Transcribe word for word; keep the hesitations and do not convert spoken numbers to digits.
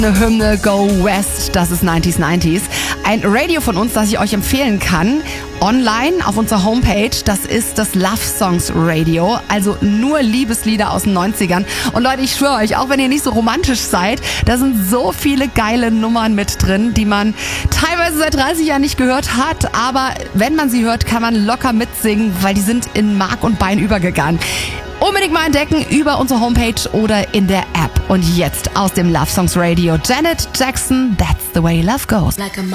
Eine Hymne, Go West, das ist neunziger neunziger. Ein Radio von uns, das ich euch empfehlen kann, online auf unserer Homepage, das ist das Love Songs Radio, also nur Liebeslieder aus den neunzigern. Und Leute, ich schwöre euch, auch wenn ihr nicht so romantisch seid, da sind so viele geile Nummern mit drin, die man teilweise seit dreißig Jahren nicht gehört hat, aber wenn man sie hört, kann man locker mitsingen, weil die sind in Mark und Bein übergegangen. Unbedingt mal entdecken über unsere Homepage oder in der App. Und jetzt aus dem Love Songs Radio, Janet Jackson, That's the Way Love Goes.